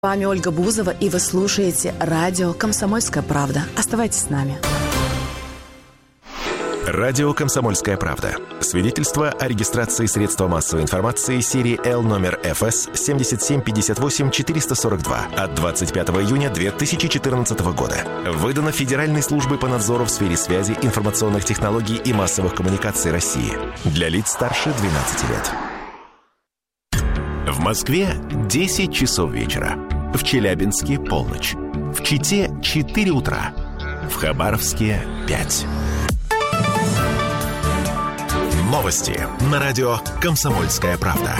С вами Ольга Бузова, и вы слушаете радио «Комсомольская правда». Оставайтесь с нами. Радио «Комсомольская правда». Свидетельство о регистрации средства массовой информации серии L номер ФС 7758-442 от 25 июня 2014 года. Выдано Федеральной службой по надзору в сфере связи, информационных технологий и массовых коммуникаций России. Для лиц старше 12 лет. В Москве 10 часов вечера. В Челябинске полночь. В Чите 4 утра. В Хабаровске 5. Новости на радио «Комсомольская правда».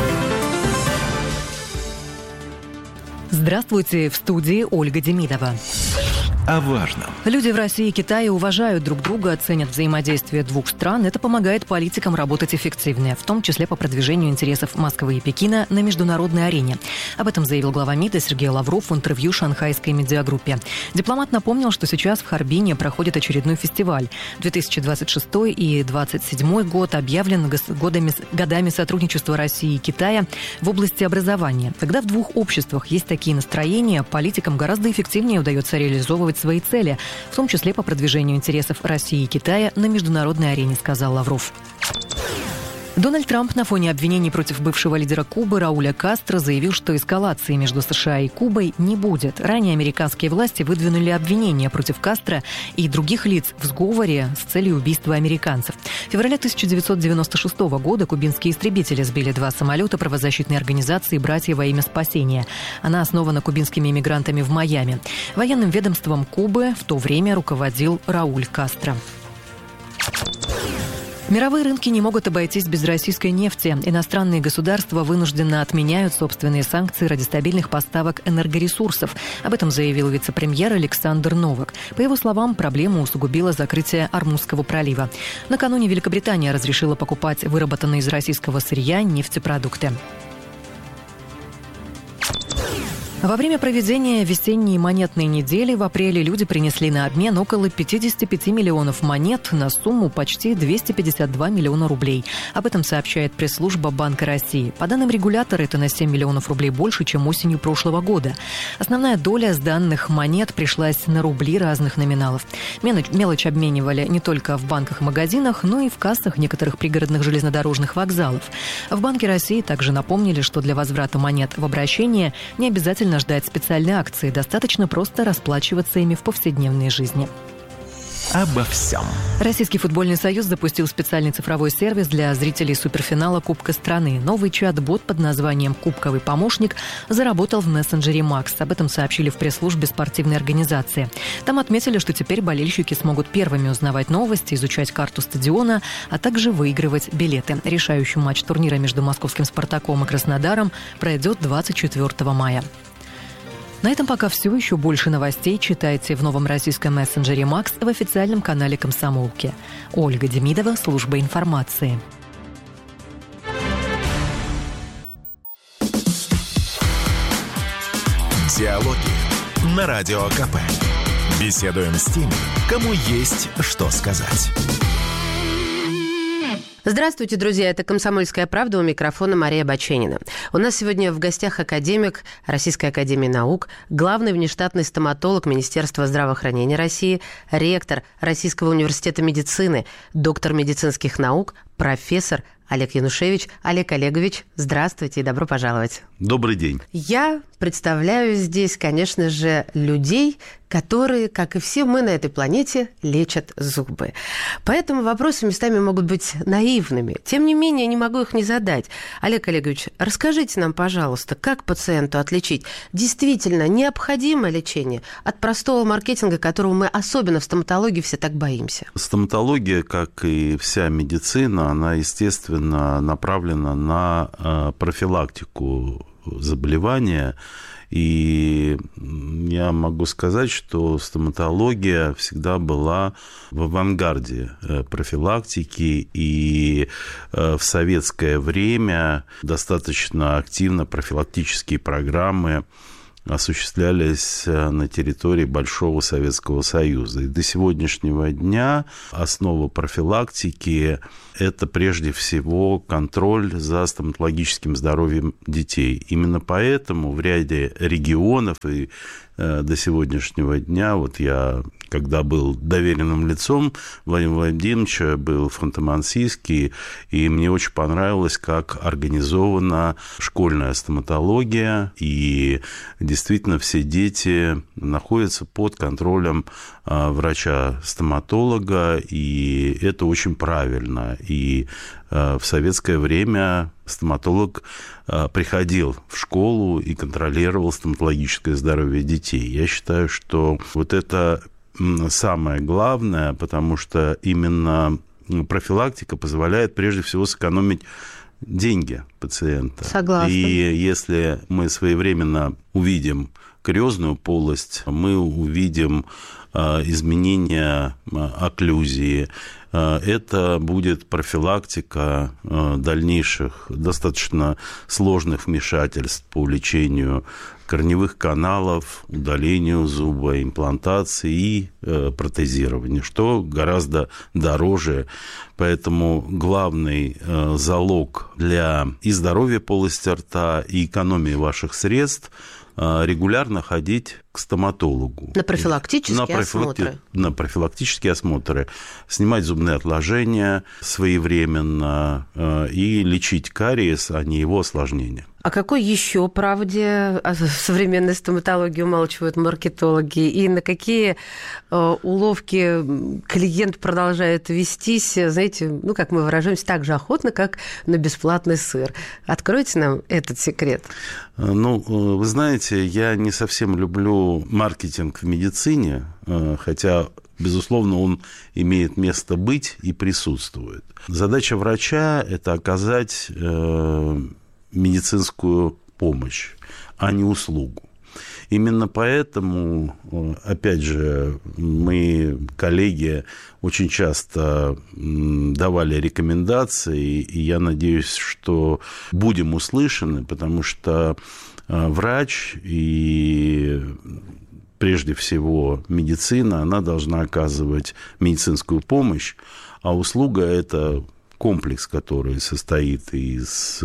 Здравствуйте, в студии Ольга Демидова. О важном. Люди в России и Китае уважают друг друга, ценят взаимодействие двух стран. Это помогает политикам работать эффективнее, в том числе по продвижению интересов Москвы и Пекина на международной арене. Об этом заявил глава МИДа Сергей Лавров в интервью шанхайской медиагруппе. Дипломат напомнил, что сейчас в Харбине проходит очередной фестиваль. 2026 и 2027 год объявлен годами сотрудничества России и Китая в области образования. Когда в двух обществах есть такие настроения, политикам гораздо эффективнее удается реализовывать свои цели, в том числе по продвижению интересов России и Китая на международной арене, сказал Лавров. Дональд Трамп на фоне обвинений против бывшего лидера Кубы Рауля Кастро заявил, что эскалации между США и Кубой не будет. Ранее американские власти выдвинули обвинения против Кастро и других лиц в сговоре с целью убийства американцев. В феврале 1996 года кубинские истребители сбили 2 самолета правозащитной организации «Братья во имя спасения». Она основана кубинскими иммигрантами в Майами. Военным ведомством Кубы в то время руководил Рауль Кастро. Мировые рынки не могут обойтись без российской нефти. Иностранные государства вынужденно отменяют собственные санкции ради стабильных поставок энергоресурсов. Об этом заявил вице-премьер Александр Новак. По его словам, проблему усугубило закрытие Ормузского пролива. Накануне Великобритания разрешила покупать выработанные из российского сырья нефтепродукты. Во время проведения весенней монетной недели в апреле люди принесли на обмен около 55 миллионов монет на сумму почти 252 миллиона рублей. Об этом сообщает пресс-служба Банка России. По данным регулятора, это на 7 миллионов рублей больше, чем осенью прошлого года. Основная доля сданных монет пришлась на рубли разных номиналов. Мелочь обменивали не только в банках и магазинах, но и в кассах некоторых пригородных железнодорожных вокзалов. В Банке России также напомнили, что для возврата монет в обращение не обязательно ждать специальной акции, достаточно просто расплачиваться ими в повседневной жизни. Обо всем. Российский футбольный союз запустил специальный цифровой сервис для зрителей суперфинала Кубка страны. Новый чат-бот под названием «Кубковый помощник» заработал в мессенджере Макс. Об этом сообщили в пресс-службе спортивной организации. Там отметили, что теперь болельщики смогут первыми узнавать новости, изучать карту стадиона, а также выигрывать билеты. Решающий матч турнира между московским «Спартаком» и Краснодаром пройдет 24 мая. На этом пока все. Еще больше новостей читайте в новом российском мессенджере «Макс» в официальном канале «Комсомолки». Ольга Демидова, служба информации. Диалоги на Радио КП. Беседуем с теми, кому есть что сказать. Здравствуйте, друзья. Это «Комсомольская правда», у микрофона Мария Баченина. У нас сегодня в гостях академик Российской академии наук, главный внештатный стоматолог Министерства здравоохранения России, ректор Российского университета медицины, доктор медицинских наук, профессор Олег Янушевич. Олег Олегович, здравствуйте и добро пожаловать. Добрый день. Я представляю здесь, конечно же, людей, которые, как и все мы на этой планете, лечат зубы. Поэтому вопросы местами могут быть наивными. Тем не менее, не могу их не задать. Олег Олегович, расскажите нам, пожалуйста, как пациенту отличить действительно необходимое лечение от простого маркетинга, которого мы особенно в стоматологии все так боимся? Стоматология, как и вся медицина, она, естественно, направлена на профилактику заболевания. И я могу сказать, что стоматология всегда была в авангарде профилактики, и в советское время достаточно активно профилактические программы осуществлялись на территории Большого Советского Союза. И до сегодняшнего дня основа профилактики – это прежде всего контроль за стоматологическим здоровьем детей. Именно поэтому в ряде регионов и до сегодняшнего дня, вот я, когда был доверенным лицом Владимира Владимировича, был в Ханты-Мансийске, и мне очень понравилось, как организована школьная стоматология, и действительно все дети находятся под контролем врача-стоматолога, и это очень правильно. И в советское время стоматолог приходил в школу и контролировал стоматологическое здоровье детей. Я считаю, что вот это самое главное, потому что именно профилактика позволяет прежде всего сэкономить деньги пациента. Согласна. И если мы своевременно увидим кариозную полость, мы увидим изменения окклюзии. Это будет профилактика дальнейших достаточно сложных вмешательств по лечению корневых каналов, удалению зуба, имплантации и протезированию, что гораздо дороже. Поэтому главный залог для и здоровья полости рта, и экономии ваших средств – регулярно ходить к стоматологу. На профилактические осмотры. На профилактические осмотры. Снимать зубные отложения своевременно и лечить кариес, а не его осложнения. О какой еще правде современной стоматологии умалчивают маркетологи? И на какие уловки клиент продолжает вестись, знаете, ну, как мы выражаемся, так же охотно, как на бесплатный сыр? Откройте нам этот секрет. Ну, вы знаете, я не совсем люблю маркетинг в медицине, хотя, безусловно, он имеет место быть и присутствует. Задача врача – это оказать медицинскую помощь, а не услугу. Именно поэтому, опять же, мы, коллеги, очень часто давали рекомендации, и я надеюсь, что будем услышаны, потому что врач и прежде всего медицина, она должна оказывать медицинскую помощь, а услуга – это комплекс, который состоит из,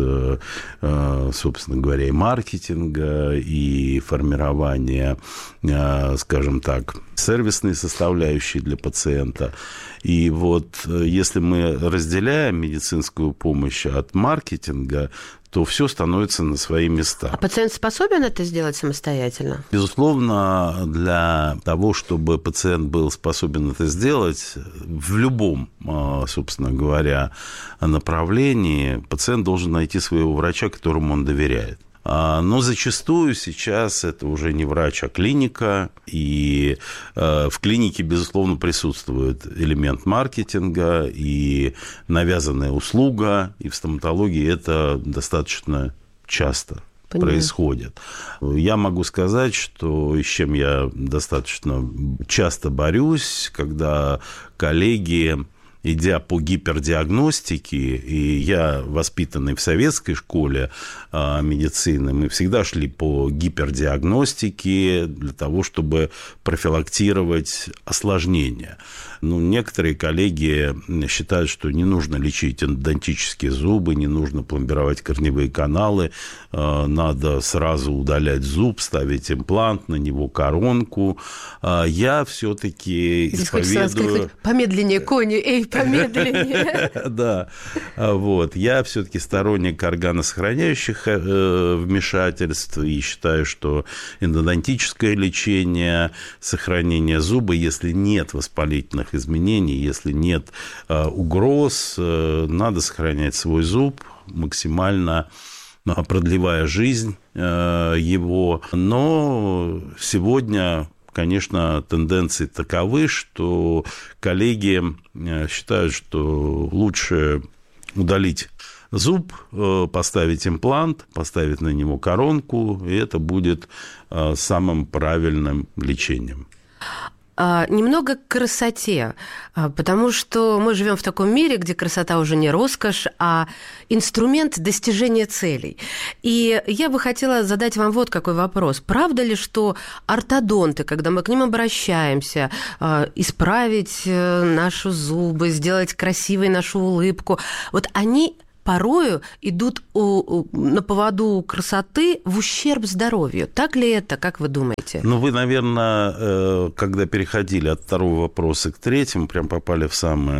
собственно говоря, и маркетинга, и формирования, скажем так, сервисной составляющей для пациента. И вот если мы разделяем медицинскую помощь от маркетинга, то все становится на свои места. А пациент способен это сделать самостоятельно? Безусловно, для того, чтобы пациент был способен это сделать, в любом, собственно говоря, направлении пациент должен найти своего врача, которому он доверяет. Но зачастую сейчас это уже не врач, а клиника, и в клинике, безусловно, присутствует элемент маркетинга и навязанная услуга, и в стоматологии это достаточно часто происходит. Я могу сказать, что с чем я достаточно часто борюсь, когда коллеги, идя по гипердиагностике, и я, воспитанный в советской школе медицины, мы всегда шли по гипердиагностике для того, чтобы профилактировать осложнения. Ну, некоторые коллеги считают, что не нужно лечить эндодонтические зубы, не нужно пломбировать корневые каналы, надо сразу удалять зуб, ставить имплант, на него коронку. Я все-таки исповедую... Помедленнее, кони, эй, помедленнее. Да, вот. Я все-таки сторонник органосохраняющих вмешательств и считаю, что эндодонтическое лечение, сохранение зуба, если нет воспалительных изменений, если нет угроз, надо сохранять свой зуб, максимально продлевая жизнь его. Но сегодня, конечно, тенденции таковы, что коллеги считают, что лучше удалить зуб, поставить имплант, поставить на него коронку, и это будет самым правильным лечением. Немного к красоте, потому что мы живем в таком мире, где красота уже не роскошь, а инструмент достижения целей. И я бы хотела задать вам вот какой вопрос. Правда ли, что ортодонты, когда мы к ним обращаемся, исправить наши зубы, сделать красивой нашу улыбку, вот они порою идут на поводу у красоты в ущерб здоровью. Так ли это, как вы думаете? Ну, вы, наверное, когда переходили от второго вопроса к третьему, прям попали в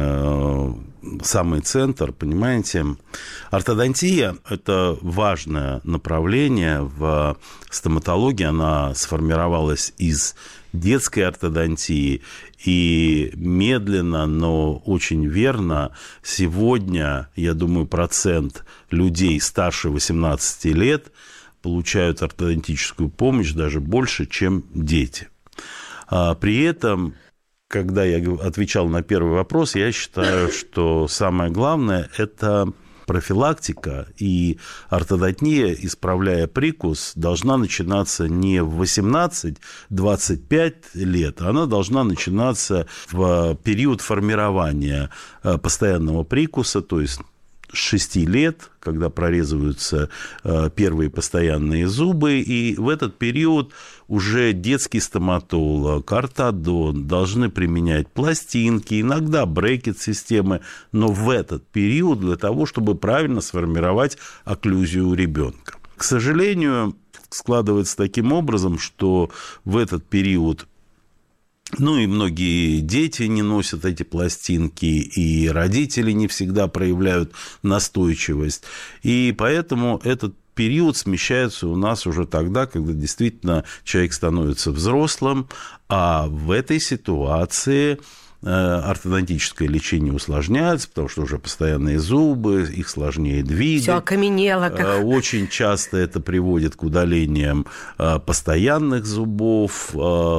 самый центр, понимаете? Ортодонтия – это важное направление в стоматологии. Она сформировалась из детской ортодонтии. И медленно, но очень верно, сегодня, я думаю, процент людей старше 18 лет получают ортодонтическую помощь даже больше, чем дети. При этом, когда я отвечал на первый вопрос, я считаю, что самое главное – это профилактика, и ортодонтия, исправляя прикус, должна начинаться не в 18-25 лет, она должна начинаться в период формирования постоянного прикуса, то есть с 6 лет, когда прорезываются первые постоянные зубы, и в этот период уже детский стоматолог, ортодонт должны применять пластинки, иногда брекет-системы, но в этот период для того, чтобы правильно сформировать окклюзию у ребенка. К сожалению, складывается таким образом, что в этот период и многие дети не носят эти пластинки, и родители не всегда проявляют настойчивость. И поэтому этот период смещается у нас уже тогда, когда действительно человек становится взрослым, а в этой ситуации ортодонтическое лечение усложняется, потому что уже постоянные зубы, их сложнее двигать. Все окаменело. Очень часто это приводит к удалениям постоянных зубов.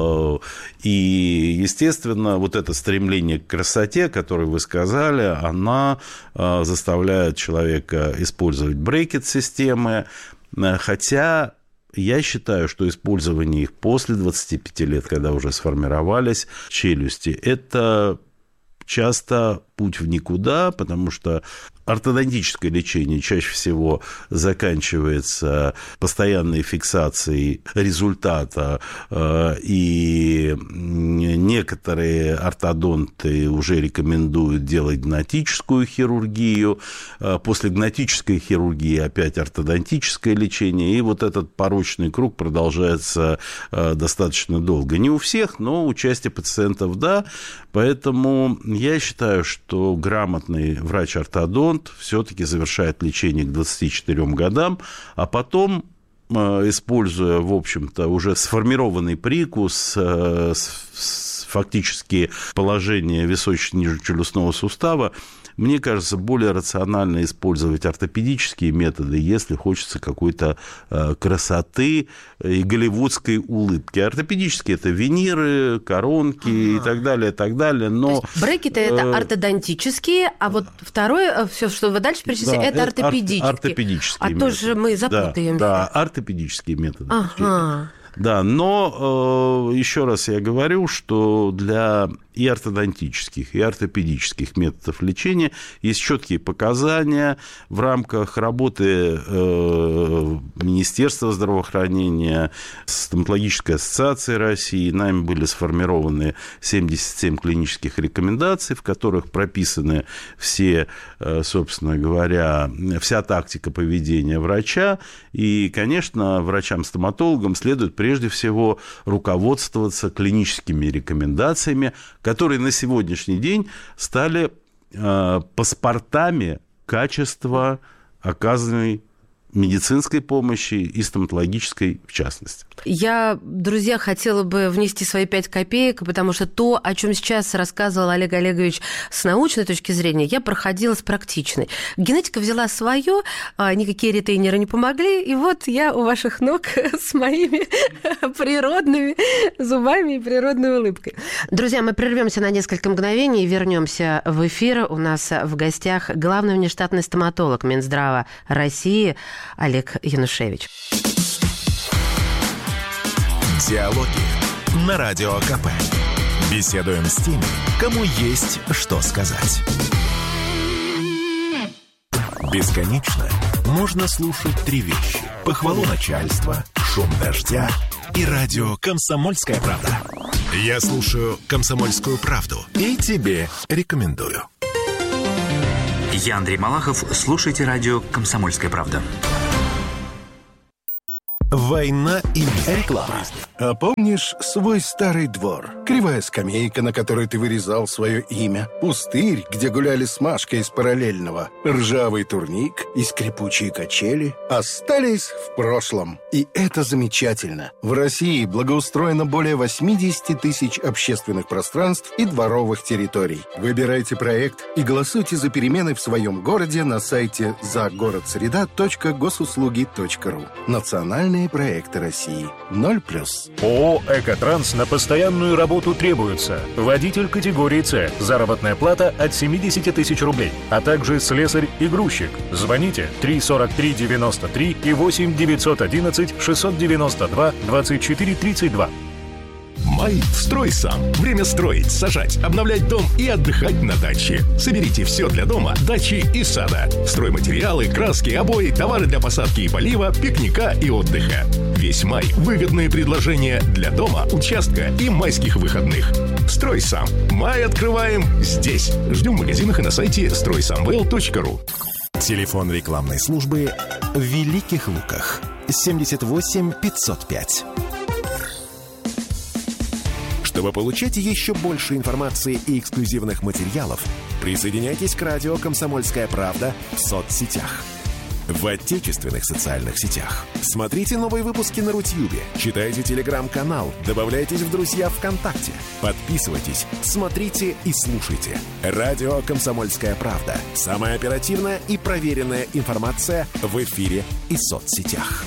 И, естественно, вот это стремление к красоте, которое вы сказали, она заставляет человека использовать брекет-системы, хотя я считаю, что использование их после 25 лет, когда уже сформировались челюсти, это часто путь в никуда, потому что ортодонтическое лечение чаще всего заканчивается постоянной фиксацией результата, и некоторые ортодонты уже рекомендуют делать гнатическую хирургию, после гнатической хирургии опять ортодонтическое лечение, и вот этот порочный круг продолжается достаточно долго. Не у всех, но у части пациентов да, поэтому я считаю, что грамотный врач-ортодонт все-таки завершает лечение к 24 годам, а потом, используя, в общем-то, уже сформированный прикус, фактически положение височно-нижнечелюстного сустава, мне кажется, более рационально использовать ортопедические методы, если хочется какой-то красоты и голливудской улыбки. Ортопедические – это виниры, коронки и так далее, так далее. Но брекеты – это ортодонтические, а вот второе, все, что вы дальше перечислили, это ортопедические. Ортопедические методы. То же мы запутаемся. Да, ортопедические методы. Да, но еще раз я говорю, что для и ортодонтических, и ортопедических методов лечения есть четкие показания в рамках работы Министерства здравоохранения, Стоматологической ассоциации России. Нами были сформированы 77 клинических рекомендаций, в которых прописаны все, собственно говоря, вся тактика поведения врача. И, конечно, врачам-стоматологам следует прежде всего руководствоваться клиническими рекомендациями, которые на сегодняшний день стали паспортами качества оказанной медицинской помощи и стоматологической в частности. Я, друзья, хотела бы внести свои 5 копеек, потому что то, о чем сейчас рассказывал Олег Олегович с научной точки зрения, я проходила с практичной. Генетика взяла свое, никакие ретейнеры не помогли, и вот я у ваших ног с моими природными зубами и природной улыбкой. Друзья, мы прервемся на несколько мгновений и вернемся в эфир. У нас в гостях главный внештатный стоматолог Минздрава России Олег Янушевич. Диалоги на Радио КП. Беседуем с теми, кому есть что сказать. Бесконечно можно слушать три вещи: похвалу начальства, шум дождя и радио «Комсомольская правда». Я слушаю «Комсомольскую правду» и тебе рекомендую. Я Андрей Малахов. Слушайте радио «Комсомольская правда». «Война и мир». Реклама. А помнишь свой старый двор? Кривая скамейка, на которой ты вырезал свое имя. Пустырь, где гуляли с Машкой из параллельного. Ржавый турник и скрипучие качели остались в прошлом. И это замечательно. В России благоустроено более 80 тысяч общественных пространств и дворовых территорий. Выбирайте проект и голосуйте за перемены в своем городе на сайте загородсреда.госуслуги.ру. Национальные проекты России. 0+. ООО «Экотранс» на постоянную работу требуется. Водитель категории С. Заработная плата от 70 тысяч рублей. А также слесарь и грузчик. Звоните 343-93 и 8-911-692-24-32. Май в «Строй сам». Время строить, сажать, обновлять дом и отдыхать на даче. Соберите все для дома, дачи и сада. Стройматериалы, краски, обои, товары для посадки и полива, пикника и отдыха. Весь май выгодные предложения для дома, участка и майских выходных. «Строй сам». Май открываем здесь. Ждем в магазинах и на сайте стройсамвел.ру. Телефон рекламной службы в Великих Луках 78 505. Чтобы получать еще больше информации и эксклюзивных материалов, присоединяйтесь к радио «Комсомольская правда» в соцсетях. В отечественных социальных сетях. Смотрите новые выпуски на Рутьюбе, читайте телеграм-канал, добавляйтесь в друзья ВКонтакте, подписывайтесь, смотрите и слушайте. Радио «Комсомольская правда». Самая оперативная и проверенная информация в эфире и соцсетях.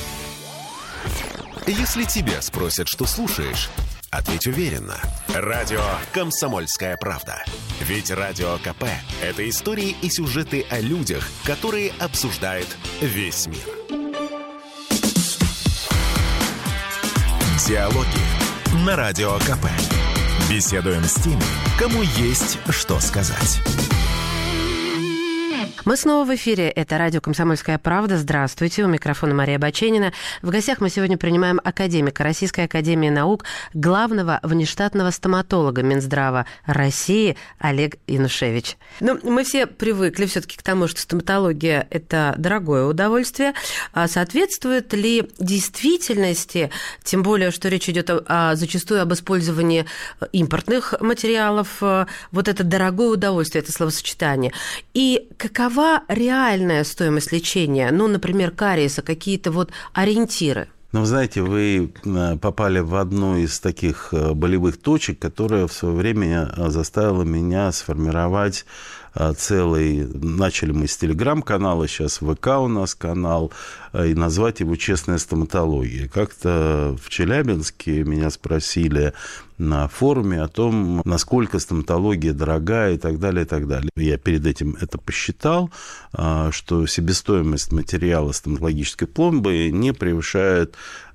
Если тебя спросят, что слушаешь, ответь уверенно. Радио «Комсомольская правда». Ведь Радио КП – это истории и сюжеты о людях, которые обсуждает весь мир. Диалоги на Радио КП. Беседуем с теми, кому есть что сказать. Мы снова в эфире. Это радио «Комсомольская правда». Здравствуйте. У микрофона Мария Баченина. В гостях мы сегодня принимаем академика Российской академии наук, главного внештатного стоматолога Минздрава России Олег Янушевич. Мы все привыкли все-таки к тому, что стоматология – это дорогое удовольствие. Соответствует ли действительности, тем более, что речь идет зачастую об использовании импортных материалов, вот это дорогое удовольствие, это словосочетание. И какова реальная стоимость лечения? Например, кариеса, какие-то ориентиры? Вы знаете, вы попали в одну из таких болевых точек, которая в свое время заставила меня сформировать целый... Начали мы с телеграм-канала, сейчас ВК у нас канал, и назвать его «Честная стоматология». Как-то в Челябинске меня спросили на форуме о том, насколько стоматология дорогая и так далее, и так далее. Я перед этим это посчитал, что себестоимость материала стоматологической пломбы не превышает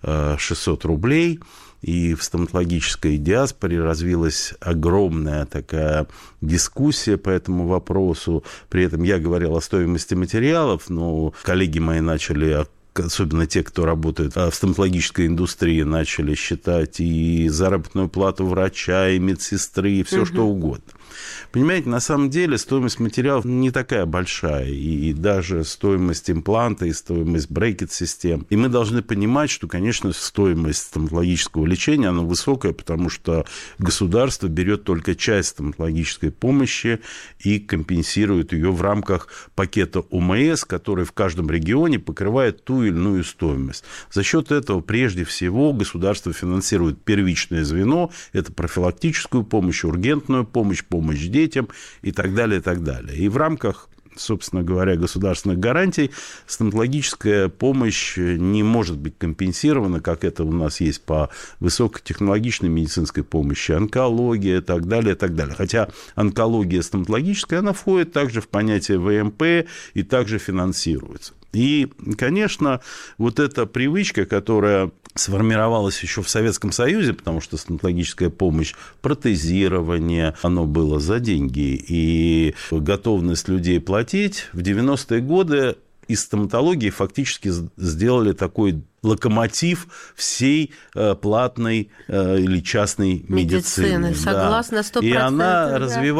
600 рублей. И в стоматологической диаспоре развилась огромная такая дискуссия по этому вопросу. При этом я говорил о стоимости материалов, но коллеги мои начали, особенно те, кто работает в стоматологической индустрии, начали считать и заработную плату врача, и медсестры, и все что угодно. Понимаете, на самом деле стоимость материалов не такая большая, и даже стоимость импланта, и стоимость брекет-систем. И мы должны понимать, что, конечно, стоимость стоматологического лечения, она высокая, потому что государство берет только часть стоматологической помощи и компенсирует ее в рамках пакета ОМС, который в каждом регионе покрывает ту или иную стоимость. За счет этого, прежде всего, государство финансирует первичное звено, это профилактическую помощь, ургентную помощь, помощь детям и так далее, и так далее. И в рамках, собственно говоря, государственных гарантий стоматологическая помощь не может быть компенсирована, как это у нас есть по высокотехнологичной медицинской помощи, онкология и так далее, и так далее. Хотя онкология стоматологическая, она входит также в понятие ВМП и также финансируется. И, конечно, вот эта привычка, которая сформировалось еще в Советском Союзе, потому что стоматологическая помощь, протезирование, оно было за деньги. И готовность людей платить в 90-е годы из стоматологии фактически сделали такой локомотив всей платной или частной медицины. Согласна, 100%. И она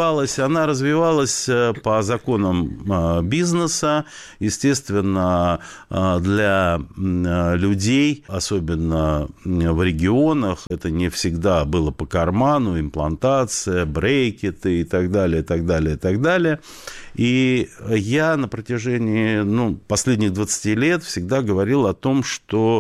развивалась по законам бизнеса. Естественно, для людей, особенно в регионах, это не всегда было по карману, имплантация, брекеты и так далее, и так далее, и так далее. И я на протяжении последних 20 лет всегда говорил о том, что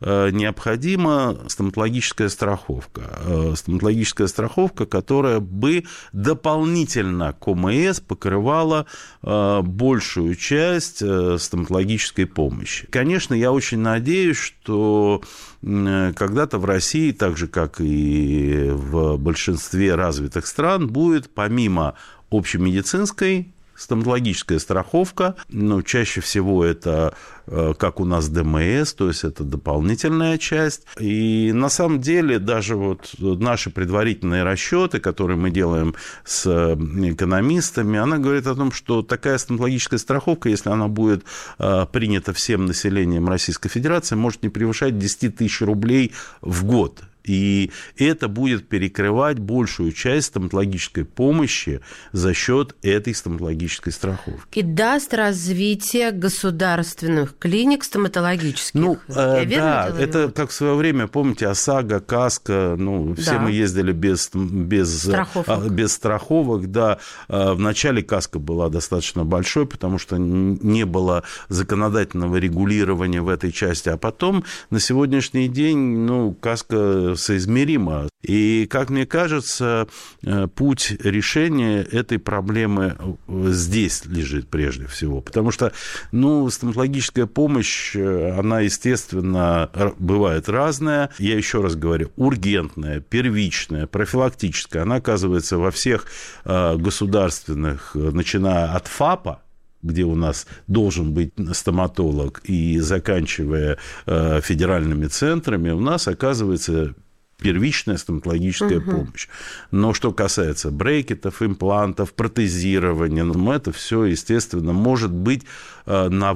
необходима стоматологическая страховка. Стоматологическая страховка, которая бы дополнительно к ОМС покрывала большую часть стоматологической помощи. Конечно, я очень надеюсь, что когда-то в России, так же, как и в большинстве развитых стран, будет помимо общемедицинской стоматологическая страховка, но чаще всего это как у нас ДМС, то есть это дополнительная часть. И на самом деле даже вот наши предварительные расчеты, которые мы делаем с экономистами, она говорит о том, что такая стоматологическая страховка, если она будет принята всем населением Российской Федерации, может не превышать 10 тысяч рублей в год. И это будет перекрывать большую часть стоматологической помощи за счет этой стоматологической страховки. И даст развитие государственных клиник стоматологических. Да, это как в свое время, помните, ОСАГО, КАСКО, все мы ездили без страховок. Да. Вначале КАСКО была достаточно большой, потому что не было законодательного регулирования в этой части, а потом на сегодняшний день, КАСКО соизмеримо. И, как мне кажется, путь решения этой проблемы здесь лежит прежде всего. Потому что, стоматологическая помощь, она, естественно, бывает разная. Я еще раз говорю, ургентная, первичная, профилактическая. Она оказывается во всех государственных, начиная от ФАПа, где у нас должен быть стоматолог, и заканчивая федеральными центрами, у нас оказывается первичная стоматологическая помощь. Но что касается брекетов, имплантов, протезирования, это все, естественно, может быть на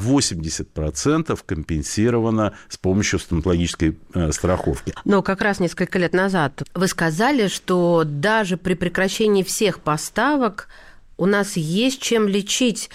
80% компенсировано с помощью стоматологической страховки. Но как раз несколько лет назад вы сказали, что даже при прекращении всех поставок у нас есть чем лечить.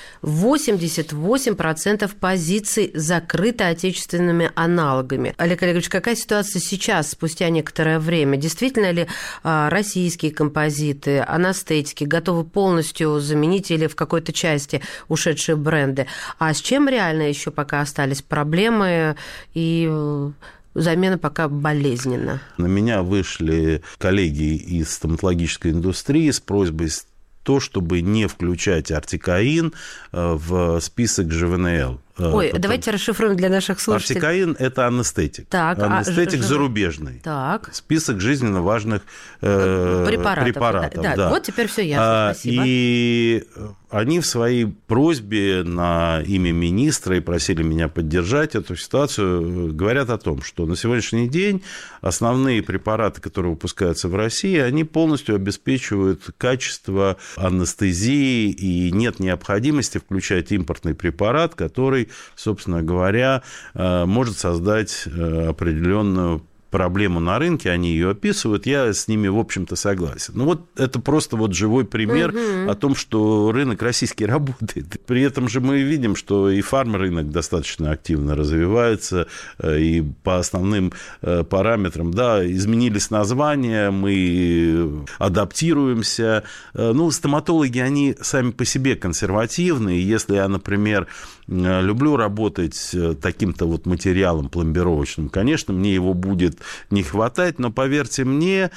88% позиций закрыты отечественными аналогами. Олег Олегович, какая ситуация сейчас, спустя некоторое время? Действительно ли российские композиты, анестетики готовы полностью заменить или в какой-то части ушедшие бренды? А с чем реально еще пока остались проблемы и замена пока болезненна? На меня вышли коллеги из стоматологической индустрии с просьбой чтобы не включать ортикаин в список ЖВНЛ. Давайте расшифруем для наших слушателей. Ортикаин – это анестетик. Анестетик зарубежный. Список жизненно важных препаратов. Да. Вот теперь все ясно. Спасибо. И они в своей просьбе на имя министра и просили меня поддержать эту ситуацию, говорят о том, что на сегодняшний день основные препараты, которые выпускаются в России, они полностью обеспечивают качество анестезии, и нет необходимости включать импортный препарат, который, собственно говоря, может создать определенную проблему на рынке, они ее описывают, я с ними, в общем-то, согласен. Это просто живой пример о том, что рынок российский работает. При этом же мы видим, что и фармрынок достаточно активно развивается, и по основным параметрам, изменились названия, мы адаптируемся. Стоматологи, они сами по себе консервативные. Если я, например, люблю работать таким-то материалом пломбировочным, конечно, мне его будет не хватать. Но поверьте мне,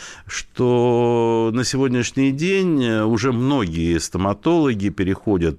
что на сегодняшний день уже многие стоматологи переходят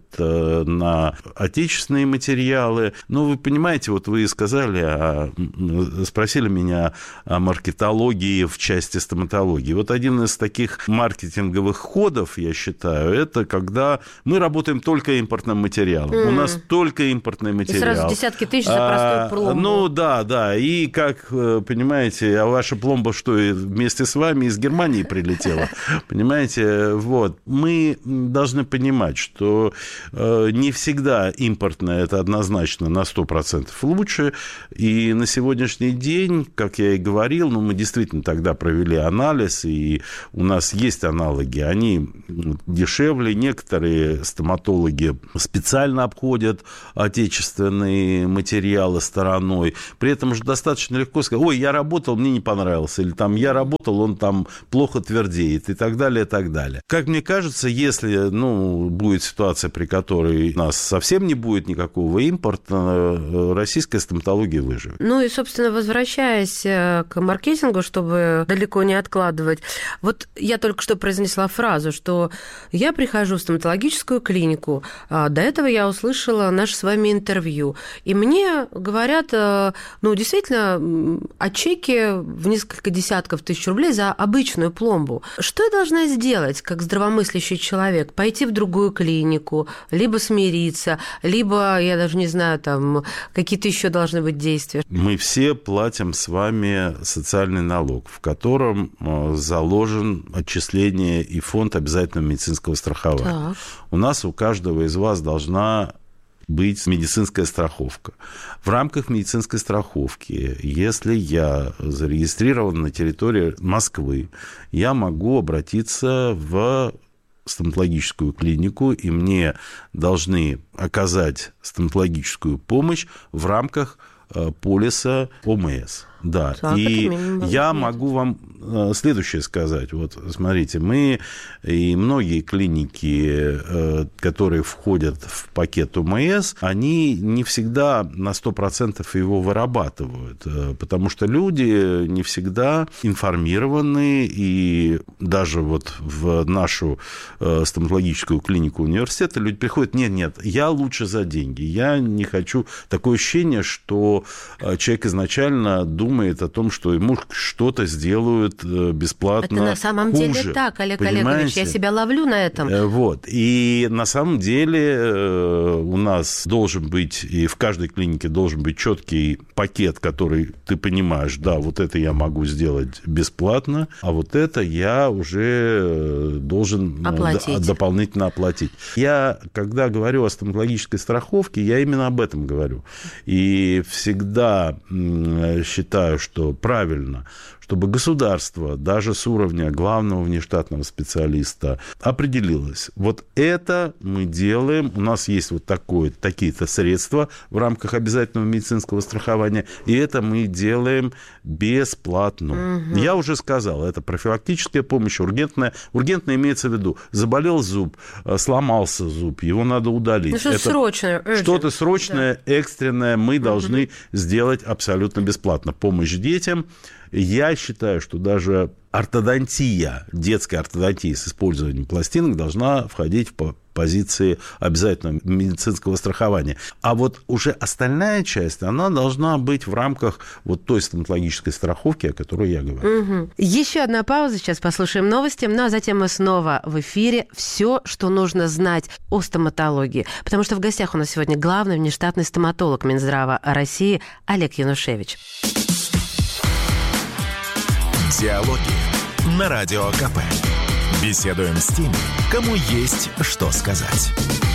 на отечественные материалы. Но вы понимаете, вот вы сказали, спросили меня о маркетологии в части стоматологии. Вот один из таких маркетинговых ходов, я считаю, это когда мы работаем только импортным материалом. У нас только импортный материал. И сразу десятки тысяч за простую пломбу. Ну да. И как, понимаете, а ваша пломба что, вместе с вами из Германии прилетела? Понимаете, вот. Мы должны понимать, что не всегда импортное это однозначно на 100% лучше. И на сегодняшний день, как я и говорил, мы действительно тогда провели анализ, и у нас есть аналоги, они дешевле. Некоторые стоматологи специально обходят отечественные материалы стороной. При этом же достаточно легко сказать: ой, я работал, мне не понравился, или там я работал, он там плохо твердеет, и так далее, и так далее. Как мне кажется, если будет ситуация, при которой у нас совсем не будет никакого импорта, российская стоматология выживет. Ну и, собственно, возвращаясь к маркетингу, чтобы далеко не откладывать, вот я только что произнесла фразу, что я прихожу в стоматологическую клинику, до этого я услышала наше с вами интервью, и мне говорят, действительно, о чеке в несколько десятков тысяч рублей за обычную пломбу. Что я должна сделать, как здравомыслящий человек? Пойти в другую клинику, либо смириться, либо, я даже не знаю, там какие-то еще должны быть действия? Мы все платим с вами социальный налог, в котором заложен отчисление и фонд обязательного медицинского страхования. Так. У нас, у каждого из вас должна быть медицинская страховка. В рамках медицинской страховки, если я зарегистрирован на территории Москвы, я могу обратиться в стоматологическую клинику, и мне должны оказать стоматологическую помощь в рамках полиса ОМС. Да, так, и я могу вам следующее сказать. Вот, смотрите, мы и многие клиники, которые входят в пакет ОМС, они не всегда на 100% его вырабатывают, потому что люди не всегда информированы, и даже вот в нашу стоматологическую клинику университета люди приходят: нет, я лучше за деньги, я не хочу. Такое ощущение, что человек изначально думает о том, что ему что-то сделают бесплатно. Это на самом хуже, деле так, Олег Олегович, я себя ловлю на этом. Вот. И на самом деле у нас должен быть, и в каждой клинике должен быть четкий пакет, который ты понимаешь: да, вот это я могу сделать бесплатно, а вот это я уже должен дополнительно оплатить. Я, когда говорю о стоматологической страховке, я именно об этом говорю. И всегда считаю, что правильно, чтобы государство даже с уровня главного внештатного специалиста определилось: вот это мы делаем, у нас есть вот такие-то средства в рамках обязательного медицинского страхования, и это мы делаем бесплатно. Угу. Я уже сказал, это профилактическая помощь, ургентная. Ургентная имеется в виду: заболел зуб, сломался зуб, его надо удалить. Что-то срочное. Что-то срочное, да, экстренное мы должны сделать абсолютно бесплатно. Помощь детям. Я считаю, что даже ортодонтия, детская ортодонтия с использованием пластинок должна входить в позиции обязательного медицинского страхования. А вот уже остальная часть, она должна быть в рамках вот той стоматологической страховки, о которой я говорю. Угу. Еще одна пауза, сейчас послушаем новости, ну а затем мы снова в эфире. Все, что нужно знать о стоматологии. Потому что в гостях у нас сегодня главный внештатный стоматолог Минздрава России Олег Янушевич. Диалоги на Радио КП. Беседуем с теми, кому есть что сказать.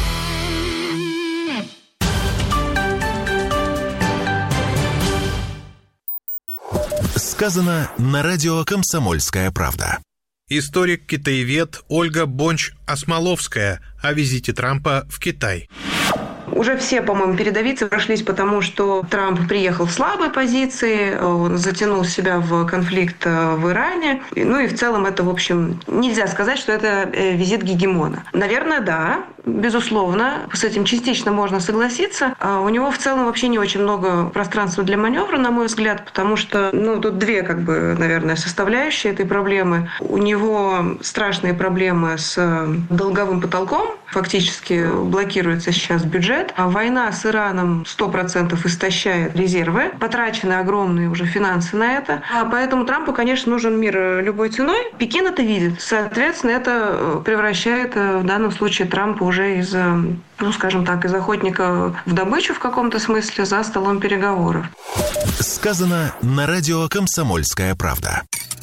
Сказано на радио «Комсомольская правда». Историк-китаевед Ольга Бонч-Осмоловская о визите Трампа в Китай. Уже все, по-моему, передовицы прошлись, потому что Трамп приехал в слабой позиции, он затянул себя в конфликт в Иране. Ну и в целом это, в общем, нельзя сказать, что это визит гегемона. Наверное, да. безусловно, с этим частично можно согласиться. У него в целом вообще не очень много пространства для маневра, на мой взгляд, потому что, тут две, наверное, составляющие этой проблемы. У него страшные проблемы с долговым потолком, фактически блокируется сейчас бюджет. Война с Ираном 100% истощает резервы, потрачены огромные уже финансы на это. Поэтому Трампу, конечно, нужен мир любой ценой. Пекин это видит. Соответственно, это превращает в данном случае Трампа уже из охотника в добычу в каком-то смысле за столом переговоров. Сказано на радио «Комсомольская правда».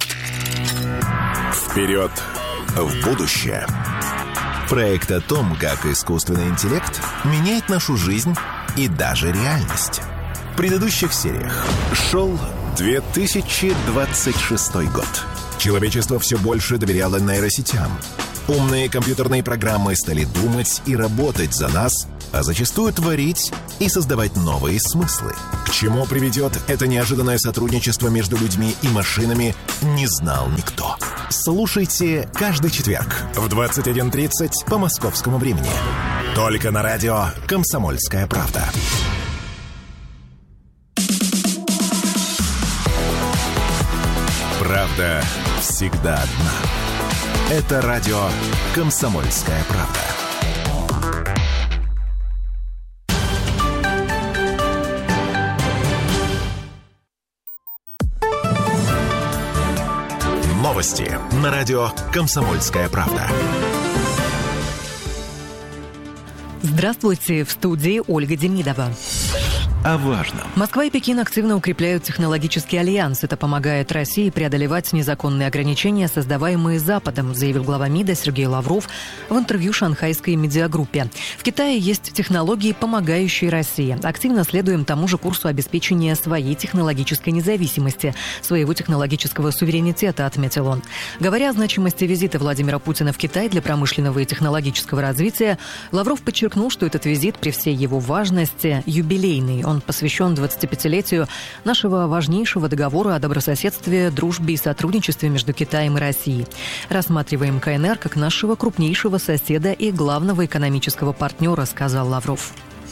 Вперед в будущее. Проект о том, как искусственный интеллект меняет нашу жизнь и даже реальность. В предыдущих сериях шел 2026 год. Человечество все больше доверяло нейросетям. Умные компьютерные программы стали думать и работать за нас, а зачастую творить и создавать новые смыслы. К чему приведет это неожиданное сотрудничество между людьми и машинами, не знал никто. Слушайте каждый четверг в 21:30 по московскому времени. Только на радио «Комсомольская правда». Правда всегда одна. Это радио «Комсомольская правда». Новости на радио «Комсомольская правда». Здравствуйте, в студии Ольга Демидова. О важном. Москва и Пекин активно укрепляют технологический альянс. Это помогает России преодолевать незаконные ограничения, создаваемые Западом, заявил глава МИДа Сергей Лавров в интервью шанхайской медиагруппе. В Китае есть технологии, помогающие России. Активно следуем тому же курсу обеспечения своей технологической независимости, своего технологического суверенитета, отметил он. Говоря о значимости визита Владимира Путина в Китай для промышленного и технологического развития, Лавров подчеркнул, что этот визит при всей его важности юбилейный. Он посвящен 25-летию нашего важнейшего договора о добрососедстве, дружбе и сотрудничестве между Китаем и Россией. Рассматриваем КНР как нашего крупнейшего соседа и главного экономического партнера, сказал Лавров.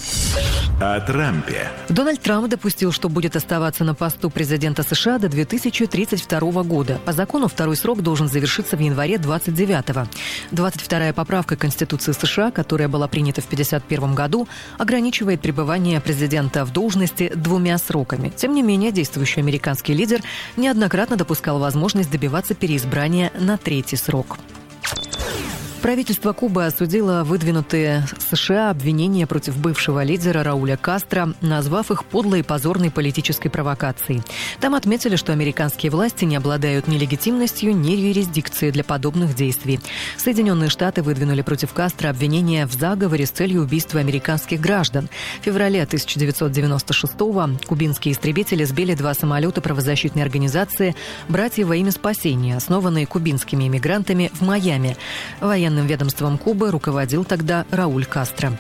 О Трампе. Дональд Трамп допустил, что будет оставаться на посту президента США до 2032 года. По закону второй срок должен завершиться в январе 29-го. 22-я поправка Конституции США, которая была принята в 1951 году, ограничивает пребывание президента в должности 2 сроками. Тем не менее, действующий американский лидер неоднократно допускал возможность добиваться переизбрания на 3-й срок. Правительство Кубы осудило выдвинутые США обвинения против бывшего лидера Рауля Кастро, назвав их подлой и позорной политической провокацией. Там отметили, что американские власти не обладают ни легитимностью, ни юрисдикцией для подобных действий. Соединенные Штаты выдвинули против Кастро обвинения в заговоре с целью убийства американских граждан. В феврале 1996-го кубинские истребители сбили 2 самолета правозащитной организации «Братья во имя спасения», основанные кубинскими иммигрантами в Майами. Военным ведомством Кубы руководил тогда Рауль Кастро.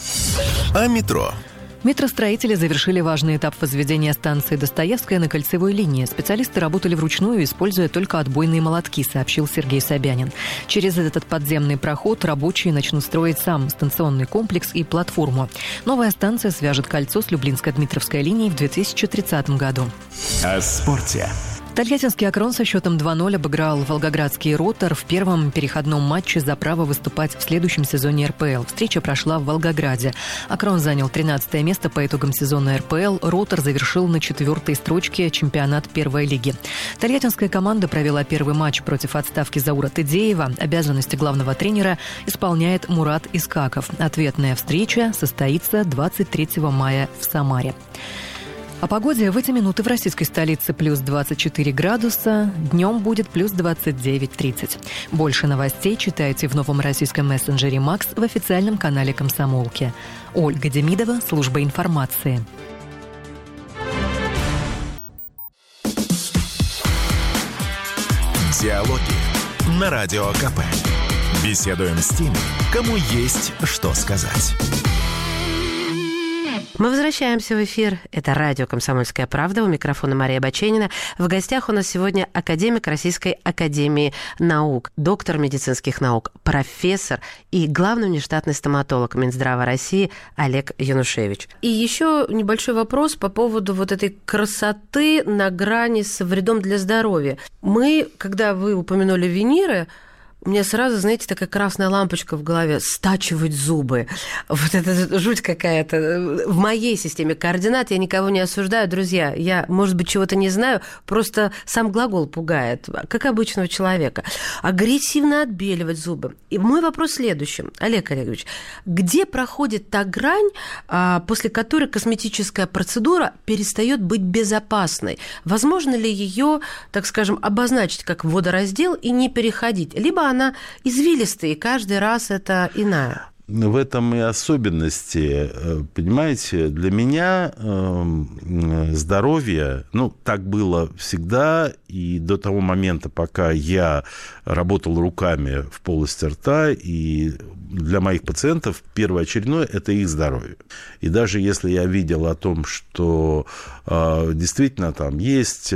О метро. Метростроители завершили важный этап возведения станции Достоевская на кольцевой линии. Специалисты работали вручную, используя только отбойные молотки, сообщил Сергей Собянин. Через этот подземный проход рабочие начнут строить сам станционный комплекс и платформу. Новая станция свяжет кольцо с Люблинско-Дмитровской линией в 2030 году. О спорте. Тольяттинский «Акрон» со счетом 2-0 обыграл волгоградский «Ротор» в первом переходном матче за право выступать в следующем сезоне РПЛ. Встреча прошла в Волгограде. «Акрон» занял 13-е место по итогам сезона РПЛ. «Ротор» завершил на 4-й строчке чемпионат первой лиги. Тольяттинская команда провела первый матч против отставки Заура Тыдеева. Обязанности главного тренера исполняет Мурат Искаков. Ответная встреча состоится 23 мая в Самаре. О погоде в эти минуты в российской столице плюс 24 градуса, днем будет плюс 29-30. Больше новостей читайте в новом российском мессенджере «Макс» в официальном канале «Комсомолки». Ольга Демидова, служба информации. Диалоги на Радио КП. Беседуем с теми, кому есть что сказать. Мы возвращаемся в эфир. Это радио «Комсомольская правда». У микрофона Мария Баченина. В гостях у нас сегодня академик Российской академии наук, доктор медицинских наук, профессор и главный внештатный стоматолог Минздрава России Олег Янушевич. И еще небольшой вопрос по поводу вот этой красоты на грани с вредом для здоровья. Мы, когда вы упомянули виниры, у меня сразу, знаете, такая красная лампочка в голове. Стачивать зубы. Вот это жуть какая-то. В моей системе координат я никого не осуждаю. Друзья, я, может быть, чего-то не знаю, просто сам глагол пугает, как обычного человека. Агрессивно отбеливать зубы. И мой вопрос в следующем. Олег Олегович, где проходит та грань, после которой косметическая процедура перестает быть безопасной? Возможно ли ее, так скажем, обозначить как водораздел и не переходить? Либо она извилистая, и каждый раз это иная. В этом и особенности, понимаете, для меня здоровье, так было всегда, и до того момента, пока я работал руками в полости рта, и для моих пациентов первоочередное – это их здоровье. И даже если я видел о том, что действительно там есть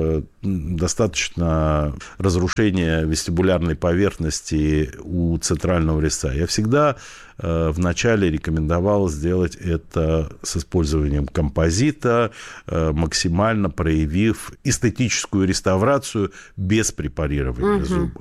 достаточно разрушения вестибулярной поверхности у центрального резца, я всегда вначале рекомендовал сделать это с использованием композита, максимально проявив эстетическую реставрацию без препарирования зуба.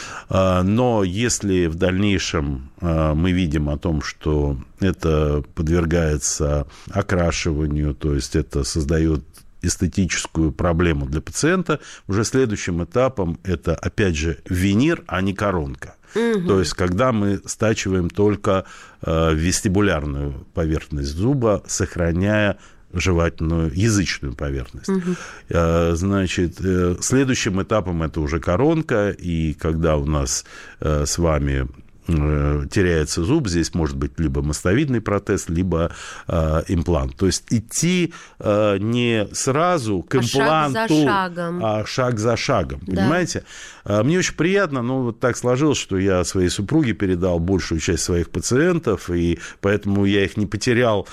Но если в дальнейшем мы видим о том, что это подвергается окрашиванию, то есть это создает эстетическую проблему для пациента, уже следующим этапом это, опять же, винир, а не коронка. То есть, когда мы стачиваем только вестибулярную поверхность зуба, сохраняя жевательную, язычную поверхность. Значит, следующим этапом это уже коронка, и когда у нас с вами теряется зуб, здесь может быть либо мостовидный протез, либо имплант. То есть идти не сразу к импланту, а шаг за шагом. Понимаете? Мне очень приятно, вот так сложилось, что я своей супруге передал большую часть своих пациентов, и поэтому я их не потерял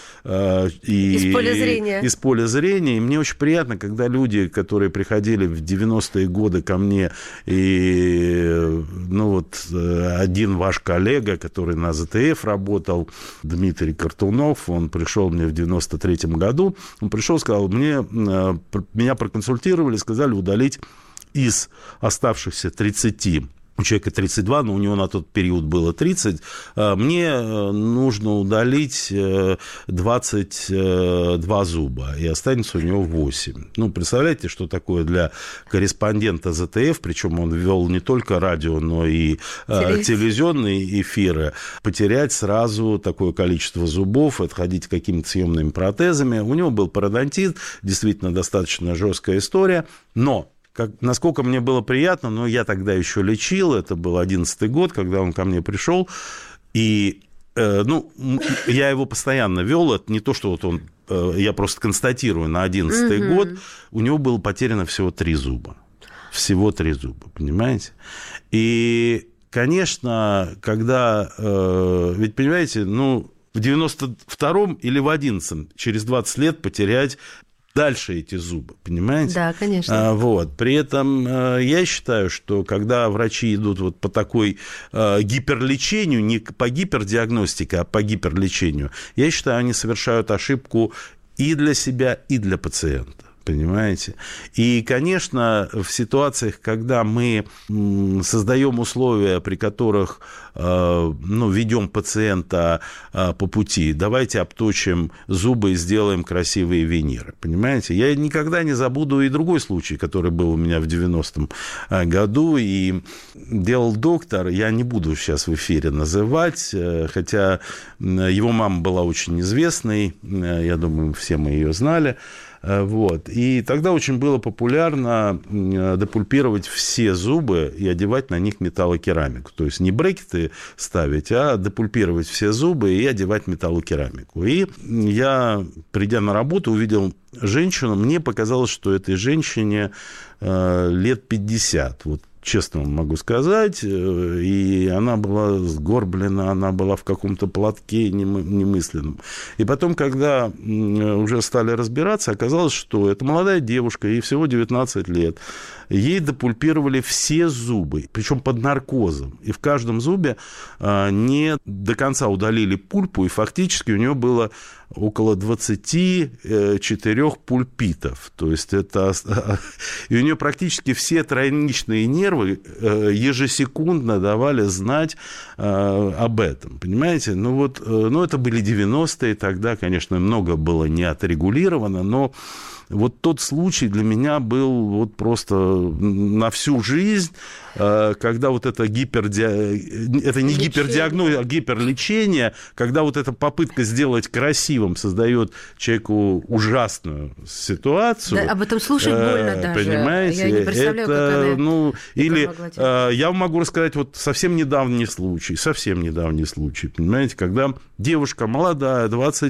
из поля зрения. И мне очень приятно, когда люди, которые приходили в 90-е годы ко мне, и один ваш коллега, который на ЗТФ работал, Дмитрий Картунов, он пришел мне в 93-м году, он пришел, сказал, меня проконсультировали, сказали удалить из оставшихся 30, у человека 32, но у него на тот период было 30, мне нужно удалить 22 зуба, и останется у него 8. Представляете, что такое для корреспондента ЗТФ, причем он вел не только радио, но и телевизионные эфиры, потерять сразу такое количество зубов, отходить какими-то съемными протезами. У него был пародонтит, действительно достаточно жесткая история, но насколько мне было приятно, но я тогда еще лечил, это был 11-й год, когда он ко мне пришел, и я его постоянно вел, это не то, что он, я просто констатирую, на 11-й год у него было потеряно всего 3 зуба. Всего 3 зуба, понимаете? И, конечно, когда, ведь, понимаете, в 92-м или в 11-м, через 20 лет потерять дальше эти зубы, понимаете? Да, конечно. При этом я считаю, что когда врачи идут по такой гиперлечению, не по гипердиагностике, а по гиперлечению, я считаю, они совершают ошибку и для себя, и для пациента. Понимаете? И, конечно, в ситуациях, когда мы создаем условия, при которых ведем пациента по пути, давайте обточим зубы и сделаем красивые виниры. Понимаете? Я никогда не забуду и другой случай, который был у меня в 90-м году, и делал доктор, я не буду сейчас в эфире называть, хотя его мама была очень известной, я думаю, все мы ее знали. И тогда очень было популярно депульпировать все зубы и одевать на них металлокерамику. То есть не брекеты ставить, а депульпировать все зубы и одевать металлокерамику. И я, придя на работу, увидел женщину. Мне показалось, что этой женщине лет 50. честно могу сказать, и она была сгорблена, она была в каком-то платке немысленном. И потом, когда уже стали разбираться, оказалось, что это молодая девушка, ей всего 19 лет. Ей допульпировали все зубы, причем под наркозом. И в каждом зубе не до конца удалили пульпу, и фактически у нее было около 24 пульпитов. То есть это... И у нее практически все тройничные нервы ежесекундно давали знать об этом. Понимаете? Ну, это были 90-е, тогда, конечно, много было не отрегулировано, но... Вот тот случай для меня был вот просто на всю жизнь, когда вот это это не гипердиагноз, а гиперлечение, когда вот эта попытка сделать красивым создает человеку ужасную ситуацию. Да, об этом слушать больно даже. Понимаете? Я не представляю, как она... Или я вам могу рассказать вот совсем недавний случай, понимаете, когда девушка молодая,